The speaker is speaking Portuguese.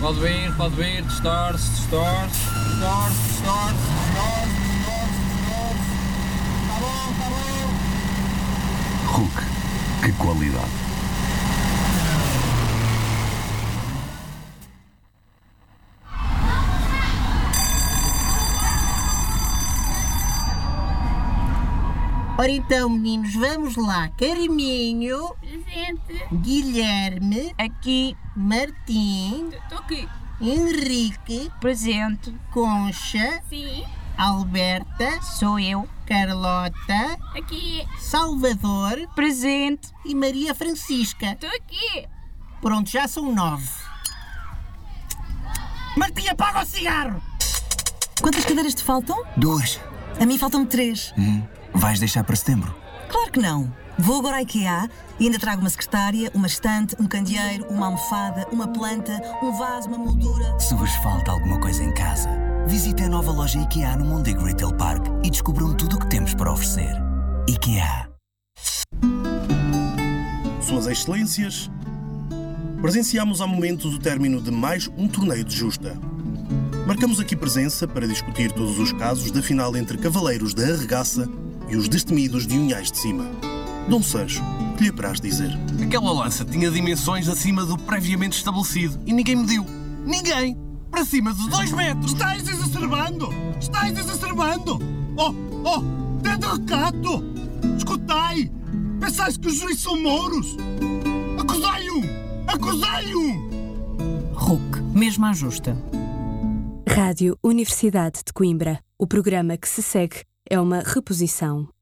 Pode vir, distorce. Tá bom. Hulk, que qualidade. Ora então, meninos, vamos lá. Carminho. Presente. Guilherme. Aqui. Martim. Estou aqui. Henrique. Presente. Concha. Sim. Alberta. Sou eu. Carlota. Aqui. Salvador. Presente. E Maria Francisca. Estou aqui. Pronto, já são 9. Martim, apaga o cigarro! Quantas cadeiras te faltam? 2. A mim faltam-me 3. Vais deixar para setembro? Claro que não. Vou agora à IKEA e ainda trago uma secretária, uma estante, um candeeiro, uma almofada, uma planta, um vaso, uma moldura. Se vos falta alguma coisa em casa, visite a nova loja IKEA no Mondego Retail Park e descubram tudo o que temos para oferecer. IKEA. Suas Excelências, presenciamos há momentos o término de mais um torneio de justa. Marcamos aqui presença para discutir todos os casos da final entre Cavaleiros da Arregaça e os destemidos de Unhais de Cima. Dom Sancho, que lhe apraz dizer? Aquela lança tinha dimensões acima do previamente estabelecido e ninguém mediu. Ninguém! Para cima de 2 metros! Estais exacerbando! Oh! Tende recato! Escutai! Pensais que os juízes são mouros? Acusai-o! Hulk, mesmo à justa. Rádio Universidade de Coimbra. O programa que se segue é uma reposição.